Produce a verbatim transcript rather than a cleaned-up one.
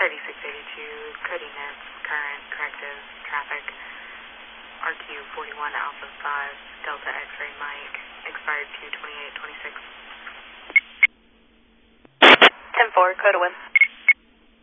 thirty-six eighty-two, coding nets, current, corrective, traffic, R Q forty-one Alpha five, Delta X-ray Mike, expired two twenty-eight twenty-six. ten four, code to win.